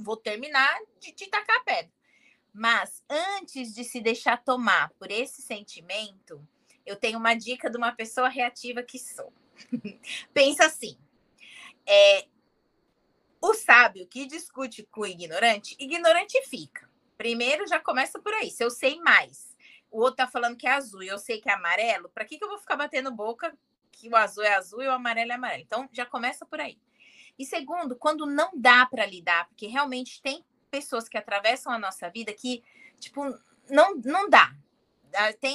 vou terminar de te tacar pedra. Mas antes de se deixar tomar por esse sentimento, eu tenho uma dica de uma pessoa reativa que sou. Pensa assim, o sábio que discute com o ignorante, ignorante fica. Primeiro já começa por aí, se eu sei mais, o outro tá falando que é azul e eu sei que é amarelo, para que eu vou ficar batendo boca que o azul é azul e o amarelo é amarelo? Então já começa por aí. E segundo, quando não dá para lidar, porque realmente tem pessoas que atravessam a nossa vida que, tipo, não dá. Tem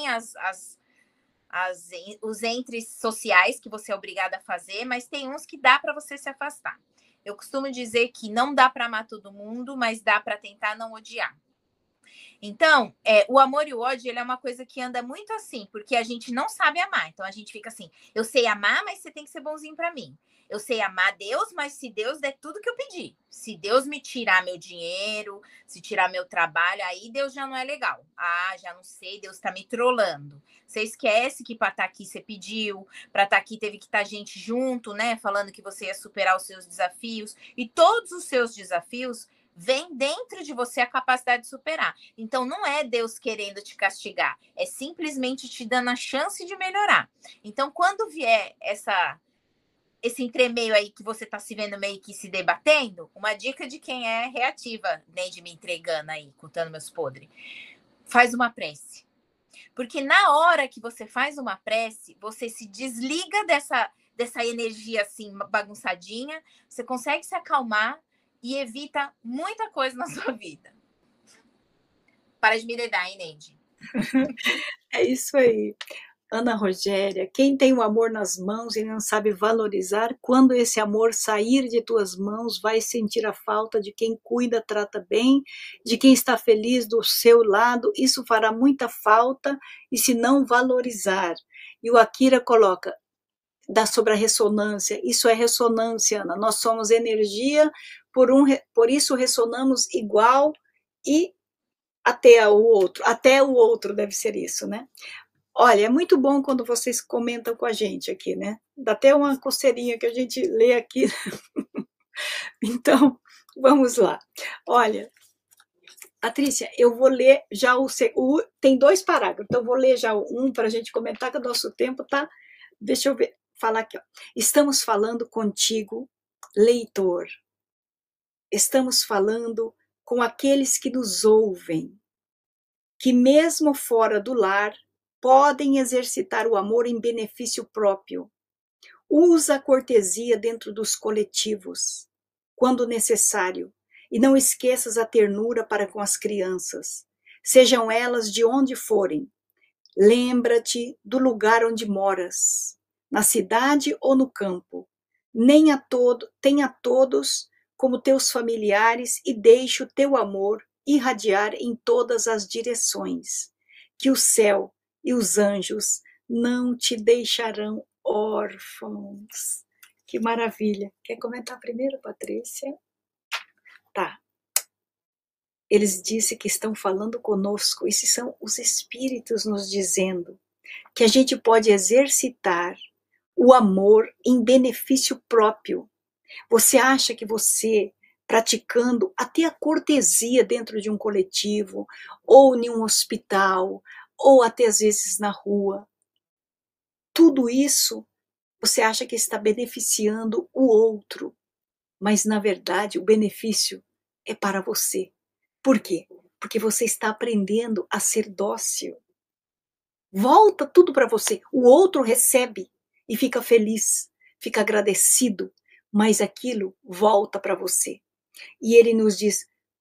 os entres sociais que você é obrigada a fazer, mas tem uns que dá para você se afastar. Eu costumo dizer que não dá para amar todo mundo, mas dá para tentar não odiar. Então, o amor e o ódio, ele é uma coisa que anda muito assim, porque a gente não sabe amar. Então, a gente fica assim, eu sei amar, mas você tem que ser bonzinho para mim. Eu sei amar Deus, mas se Deus der tudo que eu pedi. Se Deus me tirar meu dinheiro, se tirar meu trabalho, aí Deus já não é legal. Ah, já não sei, Deus tá me trolando. Você esquece que para estar aqui você pediu, para estar aqui teve que estar gente junto, né? Falando que você ia superar os seus desafios. E todos os seus desafios vem dentro de você a capacidade de superar. Então, não é Deus querendo te castigar, é simplesmente te dando a chance de melhorar. Então, quando vier esse entremeio aí que você tá se vendo meio que se debatendo, uma dica de quem é reativa, nem de me entregando aí, contando meus podres, faz uma prece. Porque na hora que você faz uma prece, você se desliga dessa energia assim bagunçadinha, você consegue se acalmar e evita muita coisa na sua vida. Para de me dedar, hein, Neide? É isso aí. Ana Rogéria, quem tem o amor nas mãos e não sabe valorizar, quando esse amor sair de tuas mãos, vai sentir a falta de quem cuida, trata bem, de quem está feliz do seu lado, isso fará muita falta e se não valorizar. E o Akira coloca, dá sobre a ressonância, isso é ressonância, Ana, nós somos energia, por isso ressonamos igual e até o outro deve ser isso, né? Olha, é muito bom quando vocês comentam com a gente aqui, né? Dá até uma coceirinha que a gente lê aqui. Então, vamos lá. Olha, Patrícia, eu vou ler já tem 2 parágrafos, então eu vou ler já um para a gente comentar, que o nosso tempo tá. Deixa eu ver, falar aqui, ó. Estamos falando contigo, leitor. Estamos falando com aqueles que nos ouvem, que mesmo fora do lar, podem exercitar o amor em benefício próprio. Usa a cortesia dentro dos coletivos, quando necessário, e não esqueças a ternura para com as crianças, sejam elas de onde forem. Lembra-te do lugar onde moras, na cidade ou no campo. Tenha todos como teus familiares e deixe o teu amor irradiar em todas as direções. Que o céu e os anjos não te deixarão órfãos. Que maravilha. Quer comentar primeiro, Patrícia? Tá. Eles dizem que estão falando conosco. Esses são os espíritos nos dizendo que a gente pode exercitar o amor em benefício próprio. Você acha que você, praticando até a cortesia dentro de um coletivo, ou em um hospital, ou até às vezes na rua, tudo isso você acha que está beneficiando o outro, mas na verdade o benefício é para você. Por quê? Porque você está aprendendo a ser dócil. Volta tudo para você. O outro recebe e fica feliz, fica agradecido, mas aquilo volta para você. E ele nos diz,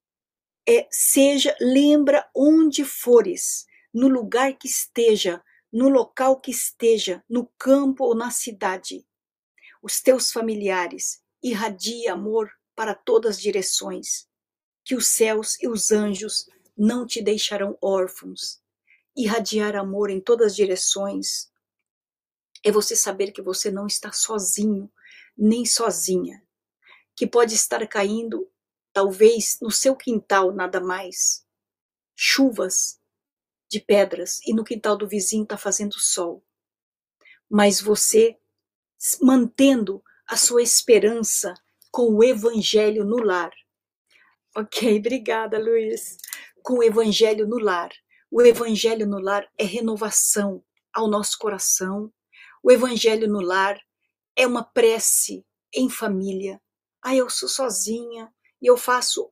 lembra onde fores, no lugar que esteja, no local que esteja, no campo ou na cidade. Os teus familiares, irradia amor para todas as direções, que os céus e os anjos não te deixarão órfãos. Irradiar amor em todas as direções é você saber que você não está sozinho, nem sozinha, que pode estar caindo, talvez no seu quintal nada mais, chuvas de pedras e no quintal do vizinho está fazendo sol, mas você mantendo a sua esperança com o evangelho no lar, Ok, obrigada, Luiz. Com o Evangelho no lar. O Evangelho no lar é renovação ao nosso coração. O Evangelho no lar é uma prece em família. Ah, eu sou sozinha e eu faço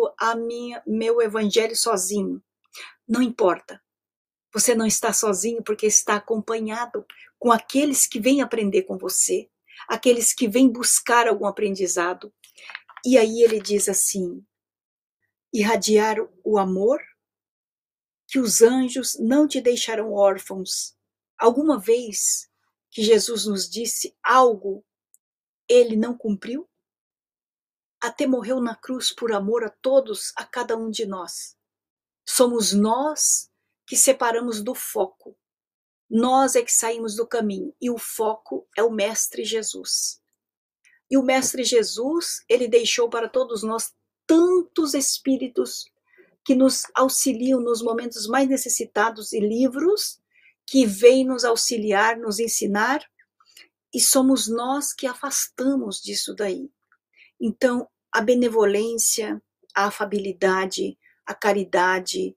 meu Evangelho sozinho. Não importa. Você não está sozinho porque está acompanhado com aqueles que vêm aprender com você, aqueles que vêm buscar algum aprendizado. E aí ele diz assim: irradiar o amor, que os anjos não te deixarão órfãos. Alguma vez que Jesus nos disse algo, ele não cumpriu? Até morreu na cruz por amor a todos, a cada um de nós. Somos nós que separamos do foco. Nós é que saímos do caminho. E o foco é o Mestre Jesus. E o Mestre Jesus, ele deixou para todos nós tantos espíritos que nos auxiliam nos momentos mais necessitados e livros que vêm nos auxiliar, nos ensinar, e somos nós que afastamos disso daí. Então, a benevolência, a afabilidade, a caridade,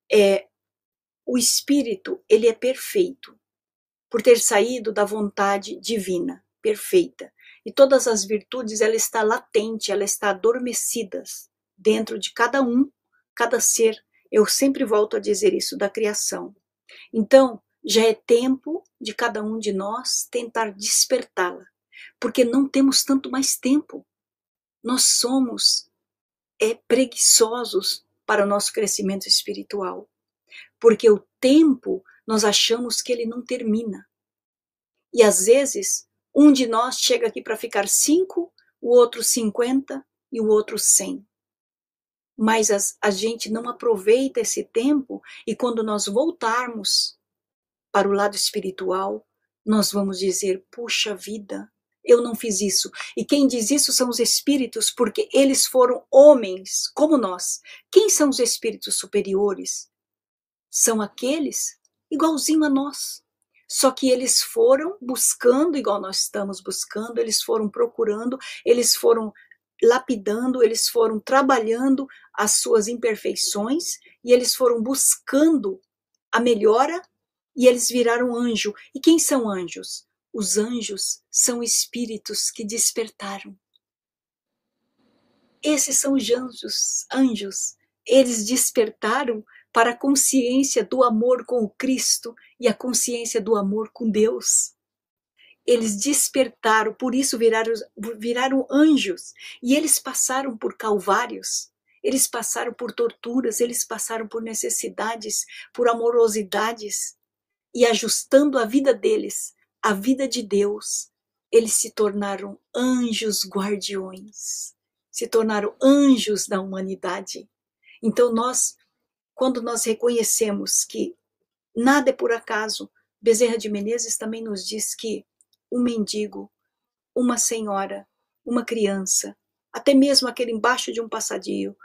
o espírito, ele é perfeito, por ter saído da vontade divina, perfeita. E todas as virtudes, ela está latente, ela está adormecida dentro de cada um, cada ser. Eu sempre volto a dizer isso da criação. Então, já é tempo de cada um de nós tentar despertá-la, porque não temos tanto mais tempo. Nós somos preguiçosos para o nosso crescimento espiritual, porque o tempo nós achamos que ele não termina. E às vezes, um de nós chega aqui para ficar 5, o outro 50 e o outro 100. Mas a gente não aproveita esse tempo, e quando nós voltarmos para o lado espiritual, nós vamos dizer: puxa vida, eu não fiz isso. E quem diz isso são os espíritos, porque eles foram homens como nós. Quem são os espíritos superiores? São aqueles igualzinho a nós. Só que eles foram buscando, igual nós estamos buscando, eles foram procurando, eles foram lapidando, eles foram trabalhando as suas imperfeições, e eles foram buscando a melhora, e eles viraram anjo. E quem são anjos? Os anjos são espíritos que despertaram. Esses são os anjos. Eles despertaram para a consciência do amor com o Cristo e a consciência do amor com Deus. Eles despertaram, por isso viraram anjos. E eles passaram por calvários, eles passaram por torturas, eles passaram por necessidades, por amorosidades. E ajustando a vida deles à vida de Deus, eles se tornaram anjos guardiões, se tornaram anjos da humanidade. Então quando nós reconhecemos que nada é por acaso, Bezerra de Menezes também nos diz que um mendigo, uma senhora, uma criança, até mesmo aquele embaixo de um passadio,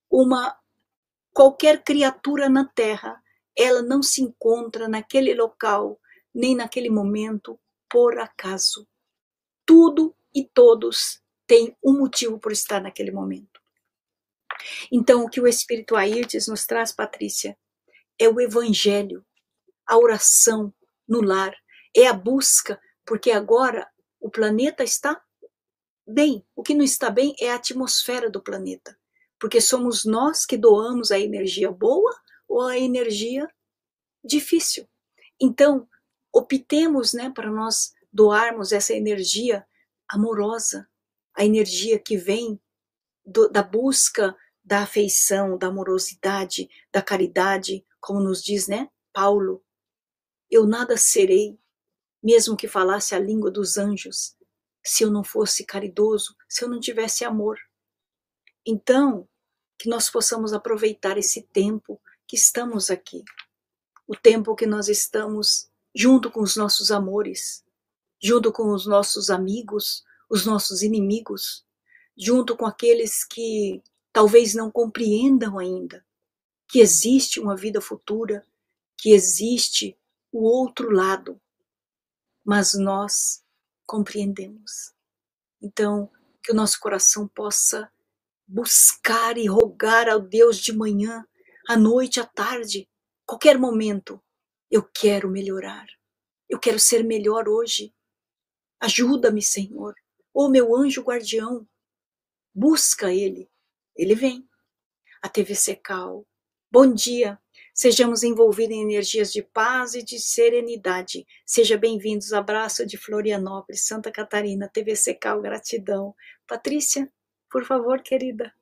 qualquer criatura na terra, ela não se encontra naquele local, nem naquele momento, por acaso. Tudo e todos têm um motivo por estar naquele momento. Então, o que o Espírito Airtes nos traz, Patrícia, é o Evangelho, a oração no lar, é a busca, porque agora o planeta está bem. O que não está bem é a atmosfera do planeta, porque somos nós que doamos a energia boa ou a energia difícil. Então, optemos, para nós doarmos essa energia amorosa, a energia que vem da busca da afeição, da amorosidade, da caridade, como nos diz, Paulo: eu nada serei, mesmo que falasse a língua dos anjos, se eu não fosse caridoso, se eu não tivesse amor. Então, que nós possamos aproveitar esse tempo que estamos aqui, o tempo que nós estamos junto com os nossos amores, junto com os nossos amigos, os nossos inimigos, junto com aqueles que talvez não compreendam ainda que existe uma vida futura, que existe o outro lado, mas nós compreendemos. Então, que o nosso coração possa buscar e rogar ao Deus de manhã, à noite, à tarde, qualquer momento. Eu quero melhorar. Eu quero ser melhor hoje. Ajuda-me, Senhor. Ô meu anjo guardião, busca ele. Ele vem. A TV Secal. Bom dia. Sejamos envolvidos em energias de paz e de serenidade. Sejam bem-vindos. Abraço de Florianópolis, Santa Catarina, TV Secal, gratidão. Patrícia, por favor, querida.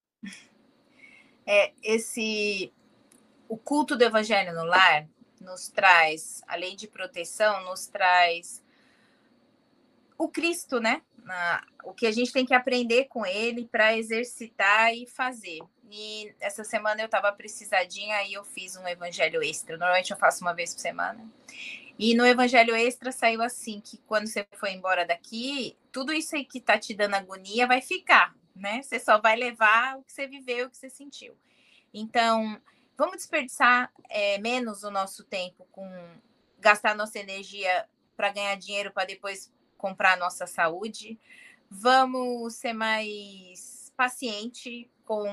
O culto do Evangelho no Lar nos traz, a lei de proteção nos traz o Cristo, né? O que a gente tem que aprender com ele para exercitar e fazer. E essa semana eu estava precisadinha, aí eu fiz um evangelho extra. Normalmente eu faço uma vez por semana. E no evangelho extra saiu assim, que quando você for embora daqui, tudo isso aí que tá te dando agonia vai ficar, né? Você só vai levar o que você viveu, o que você sentiu. Então, vamos desperdiçar menos o nosso tempo com gastar nossa energia para ganhar dinheiro para depois comprar a nossa saúde. Vamos ser mais paciente com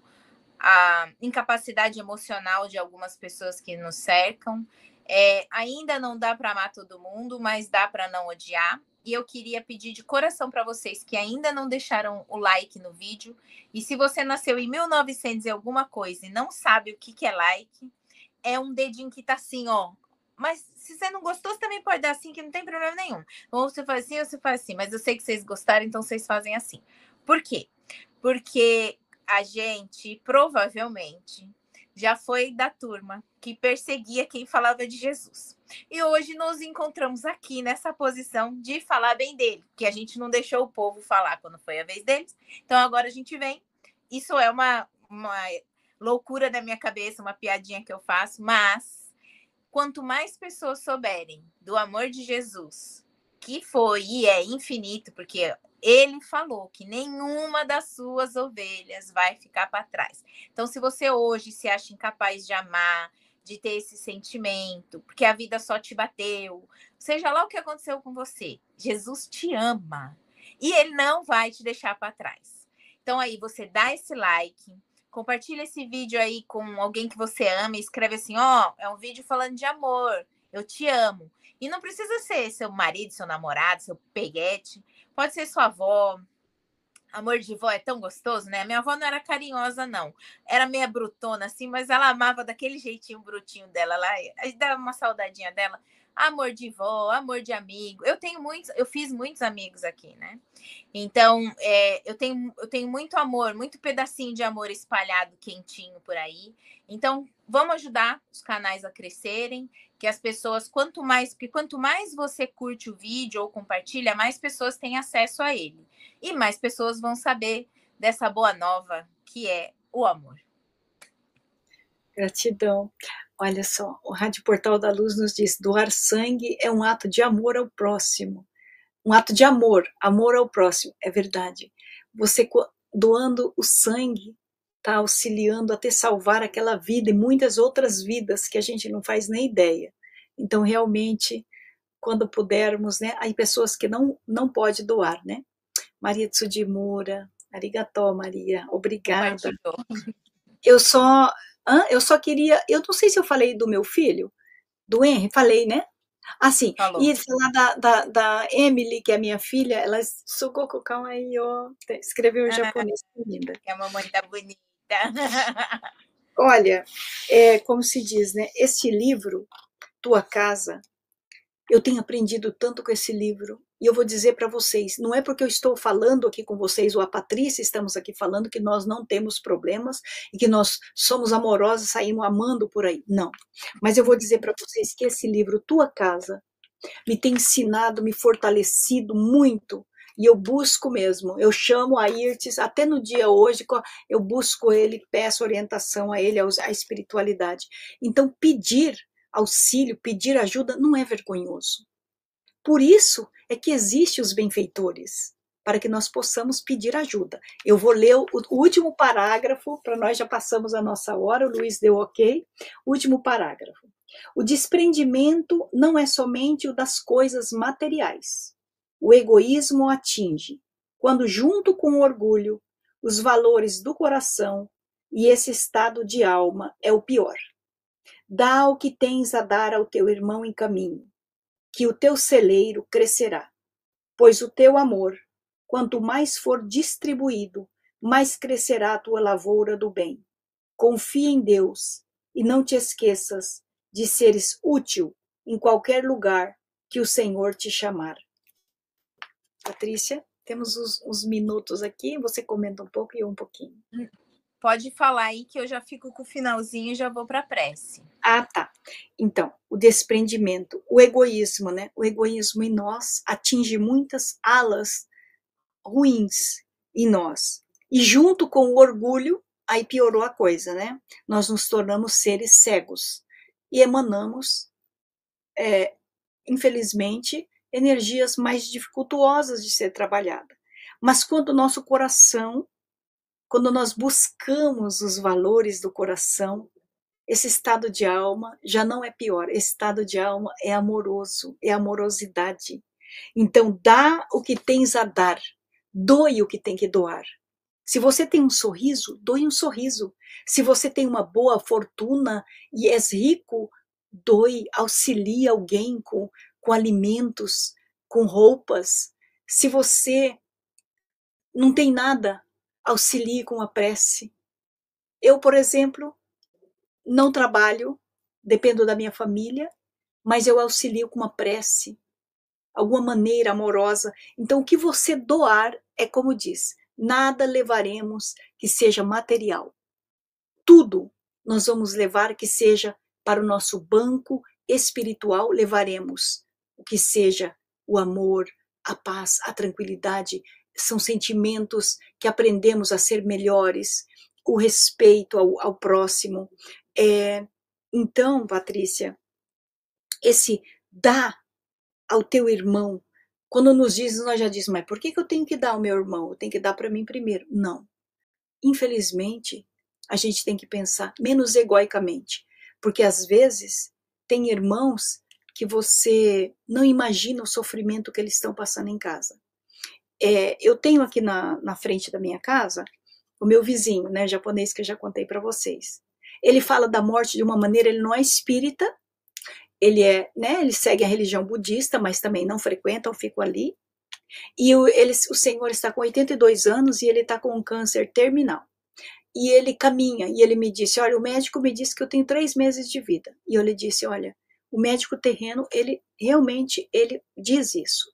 a incapacidade emocional de algumas pessoas que nos cercam. Ainda não dá para amar todo mundo, mas dá para não odiar. E eu queria pedir de coração para vocês que ainda não deixaram o like no vídeo. E se você nasceu em 1900 e alguma coisa e não sabe o que é like, é um dedinho que tá assim, ó. Mas se você não gostou, você também pode dar assim, que não tem problema nenhum. Ou você faz assim, ou você faz assim. Mas eu sei que vocês gostaram, então vocês fazem assim. Por quê? Porque a gente provavelmente já foi da turma que perseguia quem falava de Jesus. E hoje nos encontramos aqui nessa posição de falar bem dele, que a gente não deixou o povo falar quando foi a vez deles. Então agora a gente vem. Isso é uma loucura da minha cabeça, uma piadinha que eu faço, mas quanto mais pessoas souberem do amor de Jesus, que foi e é infinito, porque ele falou que nenhuma das suas ovelhas vai ficar para trás. Então, se você hoje se acha incapaz de amar, de ter esse sentimento, porque a vida só te bateu, seja lá o que aconteceu com você, Jesus te ama e ele não vai te deixar para trás. Então, aí você dá esse like, compartilha esse vídeo aí com alguém que você ama e escreve assim, ó, é um vídeo falando de amor, eu te amo. E não precisa ser seu marido, seu namorado, seu peguete. Pode ser sua avó. Amor de vó é tão gostoso, né? Minha avó não era carinhosa, não. Era meia brutona, assim, mas ela amava daquele jeitinho brutinho dela lá. A gente dava uma saudadinha dela. Amor de vó, amor de amigo. Eu fiz muitos amigos aqui, né? Então, eu tenho muito amor, muito pedacinho de amor espalhado quentinho por aí. Então, vamos ajudar os canais a crescerem, que as pessoas, quanto mais você curte o vídeo ou compartilha, mais pessoas têm acesso a ele. E mais pessoas vão saber dessa boa nova, que é o amor. Gratidão. Olha só, o Rádio Portal da Luz nos diz: doar sangue é um ato de amor ao próximo. Um ato de amor ao próximo. É verdade. Você doando o sangue está auxiliando até salvar aquela vida e muitas outras vidas que a gente não faz nem ideia. Então, realmente, quando pudermos, né? Há pessoas que não pode doar, né? Maria Tsudimura, arigatô, Maria, obrigada. Eu só queria, eu não sei se eu falei do meu filho, do Henry, falei, né? Assim, e falar da Emily, que é minha filha, ela Sugokokão aí, ó, escreveu em japonês, linda. Que a mamãe tá bonita. Olha, como se diz, né? Este livro, Tua Casa, eu tenho aprendido tanto com esse livro. E eu vou dizer para vocês, não é porque eu estou falando aqui com vocês, ou a Patrícia estamos aqui falando, que nós não temos problemas e que nós somos amorosos, saímos amando por aí. Não. Mas eu vou dizer para vocês que esse livro, Tua Casa, me tem ensinado, me fortalecido muito. E eu busco mesmo, eu chamo a Irtes, até no dia hoje, eu busco ele, peço orientação a ele, à espiritualidade. Então, pedir auxílio, pedir ajuda, não é vergonhoso. Por isso é que existem os benfeitores, para que nós possamos pedir ajuda. Eu vou ler o último parágrafo, para nós já passamos a nossa hora, o Luiz deu ok. Último parágrafo. O desprendimento não é somente o das coisas materiais. O egoísmo atinge, quando junto com o orgulho, os valores do coração, e esse estado de alma é o pior. Dá o que tens a dar ao teu irmão em caminho, que o teu celeiro crescerá, pois o teu amor, quanto mais for distribuído, mais crescerá a tua lavoura do bem. Confia em Deus e não te esqueças de seres útil em qualquer lugar que o Senhor te chamar. Patrícia, temos uns minutos aqui, você comenta um pouco e eu um pouquinho. Pode falar aí que eu já fico com o finalzinho e já vou para a prece. Ah, tá. Então, o desprendimento, o egoísmo, né? O egoísmo em nós atinge muitas alas ruins em nós. E junto com o orgulho, aí piorou a coisa, né? Nós nos tornamos seres cegos e emanamos, infelizmente, energias mais dificultuosas de ser trabalhada. Mas quando o nosso coração, quando nós buscamos os valores do coração, esse estado de alma já não é pior, esse estado de alma é amoroso, é amorosidade. Então, dá o que tens a dar, doe o que tem que doar. Se você tem um sorriso, doe um sorriso. Se você tem uma boa fortuna e és rico, doe, auxilie alguém com alimentos, com roupas. Se você não tem nada, auxilie com a prece. Eu, por exemplo, não trabalho, dependo da minha família, mas eu auxilio com uma prece, alguma maneira amorosa. Então, o que você doar é como diz, nada levaremos que seja material. Tudo nós vamos levar que seja para o nosso banco espiritual, levaremos o que seja o amor, a paz, a tranquilidade. São sentimentos que aprendemos a ser melhores, o respeito ao próximo. Então, Patrícia, esse dá ao teu irmão, quando nos diz, nós já dizemos, mas por que eu tenho que dar ao meu irmão? Eu tenho que dar para mim primeiro. Não. Infelizmente, a gente tem que pensar menos egoicamente, porque às vezes tem irmãos que você não imagina o sofrimento que eles estão passando em casa. Eu tenho aqui na frente da minha casa o meu vizinho, né, japonês, que eu já contei para vocês. Ele fala da morte de uma maneira, ele não é espírita, ele segue a religião budista, mas também não frequenta ou fica ali. E o senhor está com 82 anos e ele está com um câncer terminal. E ele caminha, e ele me disse, olha, o médico me disse que eu tenho 3 meses de vida. E eu lhe disse, olha, o médico terreno, ele realmente diz isso,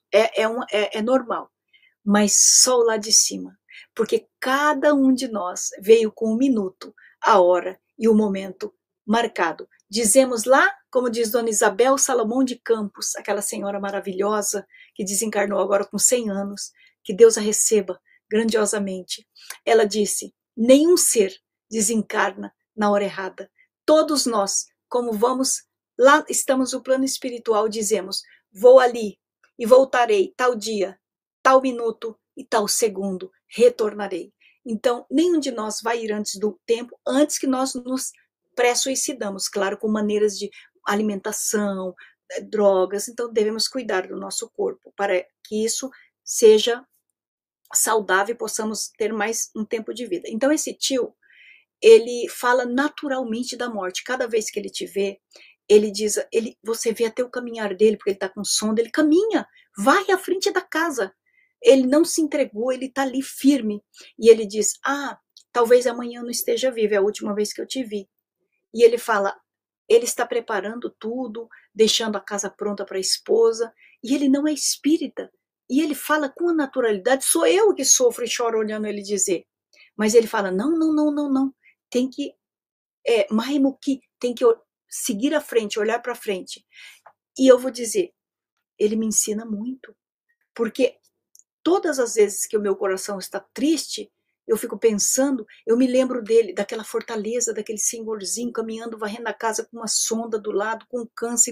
é normal, mas só o lá de cima. Porque cada um de nós veio com o minuto, a hora e o momento marcado. Dizemos lá, como diz Dona Isabel Salomão de Campos, aquela senhora maravilhosa que desencarnou agora com 100 anos, que Deus a receba grandiosamente. Ela disse, nenhum ser desencarna na hora errada. Todos nós, como vamos, lá estamos no plano espiritual, dizemos, vou ali e voltarei tal dia, tal minuto e tal segundo, retornarei. Então, nenhum de nós vai ir antes do tempo, antes que nós nos pré-suicidamos, claro, com maneiras de alimentação, drogas, então devemos cuidar do nosso corpo para que isso seja saudável e possamos ter mais um tempo de vida. Então esse tio, ele fala naturalmente da morte. Cada vez que ele te vê, ele diz, você vê até o caminhar dele, porque ele está com sono, ele caminha, vai à frente da casa. Ele não se entregou, ele está ali firme. E ele diz, talvez amanhã eu não esteja vivo, é a última vez que eu te vi. E ele fala, ele está preparando tudo, deixando a casa pronta para a esposa, e ele não é espírita. E ele fala com a naturalidade, sou eu que sofro e choro olhando ele dizer. Mas ele fala, não, tem que, Mahimuki, tem que seguir à frente, olhar para frente. E eu vou dizer, ele me ensina muito, porque todas as vezes que o meu coração está triste, eu fico pensando, eu me lembro dele, daquela fortaleza, daquele senhorzinho caminhando, varrendo a casa com uma sonda do lado, com um câncer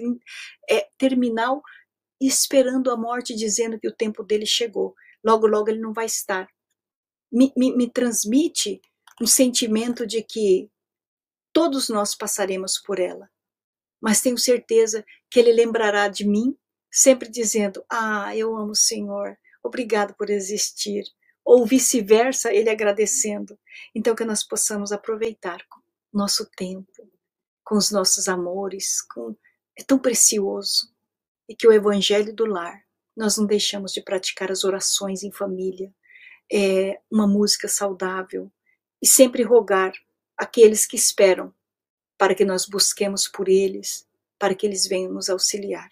terminal, esperando a morte, dizendo que o tempo dele chegou. Logo, logo ele não vai estar. Me transmite um sentimento de que todos nós passaremos por ela. Mas tenho certeza que ele lembrará de mim, sempre dizendo, eu amo o Senhor, obrigado por existir, ou vice-versa, ele agradecendo. Então, que nós possamos aproveitar nosso tempo, com os nossos amores, é tão precioso. E que o evangelho do lar, nós não deixamos de praticar as orações em família, uma música saudável, e sempre rogar aqueles que esperam, para que nós busquemos por eles, para que eles venham nos auxiliar.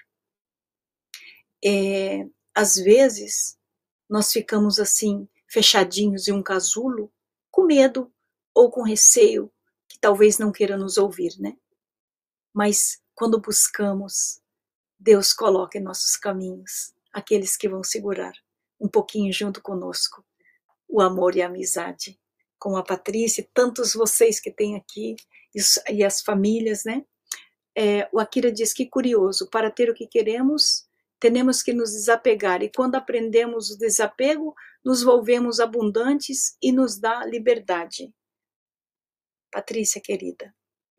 Às vezes, nós ficamos assim, fechadinhos em um casulo, com medo ou com receio, que talvez não queira nos ouvir, né? Mas quando buscamos, Deus coloca em nossos caminhos aqueles que vão segurar um pouquinho junto conosco o amor e a amizade, como a Patrícia e tantos vocês que têm aqui, e as famílias, né? O Akira diz que curioso, para ter o que queremos, temos que nos desapegar, e quando aprendemos o desapego, nos volvemos abundantes e nos dá liberdade. Patrícia, querida.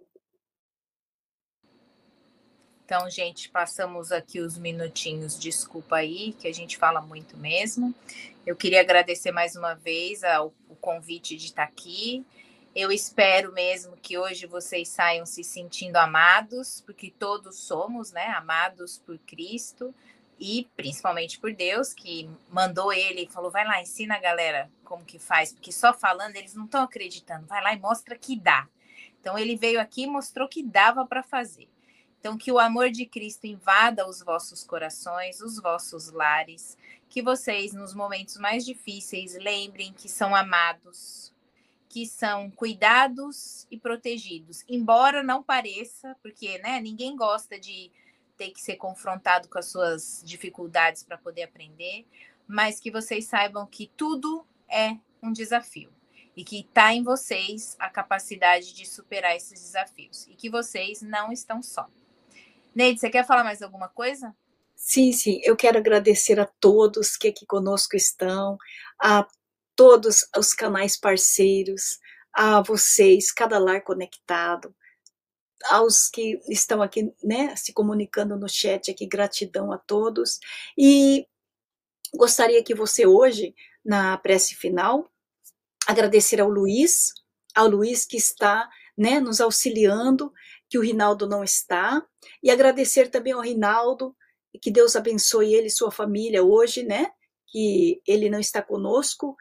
Então, gente, passamos aqui os minutinhos, desculpa aí, que a gente fala muito mesmo. Eu queria agradecer mais uma vez o convite de estar aqui. Eu espero mesmo que hoje vocês saiam se sentindo amados, porque todos somos, né, amados por Cristo e principalmente por Deus, que mandou ele e falou, vai lá, ensina a galera como que faz, porque só falando eles não estão acreditando, vai lá e mostra que dá. Então, ele veio aqui e mostrou que dava para fazer. Então, que o amor de Cristo invada os vossos corações, os vossos lares, que vocês, nos momentos mais difíceis, lembrem que são amados, que são cuidados e protegidos. Embora não pareça, porque né, ninguém gosta de ter que ser confrontado com as suas dificuldades para poder aprender, mas que vocês saibam que tudo é um desafio e que está em vocês a capacidade de superar esses desafios e que vocês não estão só. Neide, você quer falar mais alguma coisa? Sim, sim. Eu quero agradecer a todos que aqui conosco estão, a todos os canais parceiros, a vocês, cada lar conectado, aos que estão aqui, né, se comunicando no chat aqui, gratidão a todos. E gostaria que você hoje, na prece final, agradecer ao Luiz que está, né, nos auxiliando, que o Rinaldo não está, e agradecer também ao Rinaldo, e que Deus abençoe ele e sua família hoje, né, que ele não está conosco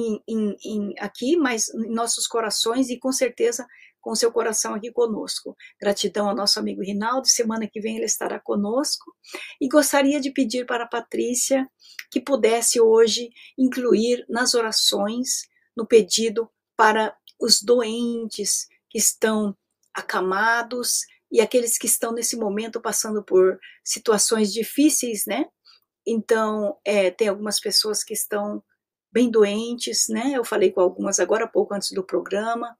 aqui, mas em nossos corações, e com certeza com seu coração aqui conosco. Gratidão ao nosso amigo Rinaldo, semana que vem ele estará conosco, e gostaria de pedir para a Patrícia que pudesse hoje incluir nas orações, no pedido para os doentes que estão acamados e aqueles que estão nesse momento passando por situações difíceis, né? Então, tem algumas pessoas que estão bem doentes, né? Eu falei com algumas agora há pouco antes do programa.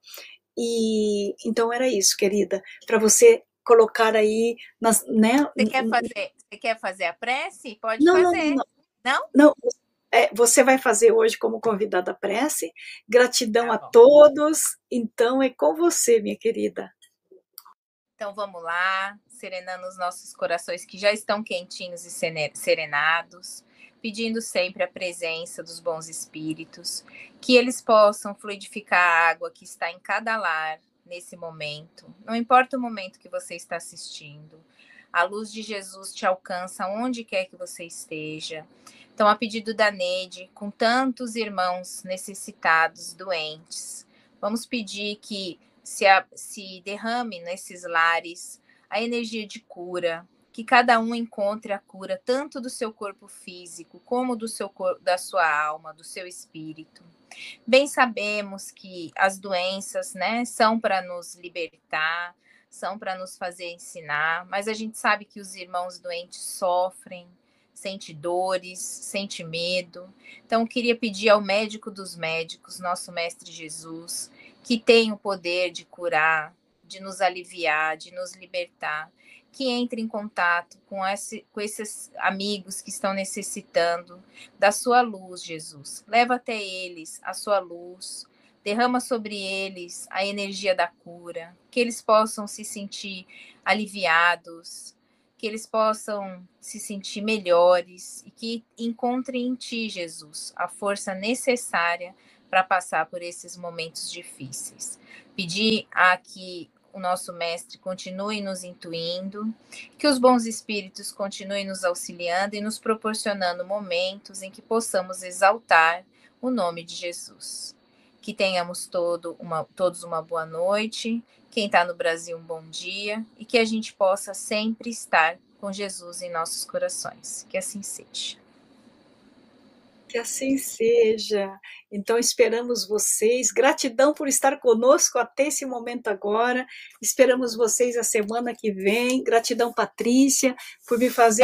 E então era isso, querida, para você colocar aí né? Você quer fazer a prece? Pode Não, não, não, fazer. não. Não? Não, você vai fazer hoje como convidada prece. Gratidão Tá a bom. todos. Então é com você, minha querida. Então vamos lá, serenando os nossos corações que já estão quentinhos e serenados, pedindo sempre a presença dos bons espíritos, que eles possam fluidificar a água que está em cada lar nesse momento. Não importa o momento que você está assistindo, a luz de Jesus te alcança onde quer que você esteja. Então, a pedido da Neide, com tantos irmãos necessitados, doentes, vamos pedir que se derrame nesses lares a energia de cura, que cada um encontre a cura tanto do seu corpo físico como do seu corpo, da sua alma, do seu espírito. Bem sabemos que as doenças, né, são para nos libertar, são para nos fazer ensinar, mas a gente sabe que os irmãos doentes sofrem, sente dores, sente medo. Então, eu queria pedir ao médico dos médicos, nosso Mestre Jesus, que tem o poder de curar, de nos aliviar, de nos libertar, que entre em contato com esses amigos que estão necessitando da sua luz, Jesus. Leva até eles a sua luz, derrama sobre eles a energia da cura, que eles possam se sentir aliviados, que eles possam se sentir melhores e que encontrem em Ti, Jesus, a força necessária para passar por esses momentos difíceis. Pedir a que o nosso Mestre continue nos intuindo, que os bons espíritos continuem nos auxiliando e nos proporcionando momentos em que possamos exaltar o nome de Jesus. Que tenhamos todos uma boa noite, quem está no Brasil um bom dia, e que a gente possa sempre estar com Jesus em nossos corações. Que assim seja. Que assim seja. Então, esperamos vocês. Gratidão por estar conosco até esse momento agora. Esperamos vocês a semana que vem. Gratidão, Patrícia, por me fazer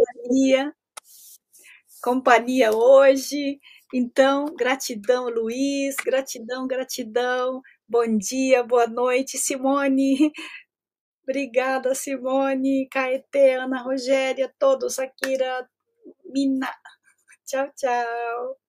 companhia hoje. Então, gratidão, Luiz. Gratidão, gratidão. Bom dia, boa noite, Simone. Obrigada, Simone, Caetê, Ana Rogéria, todos, Akira, Mina. Tchau, tchau.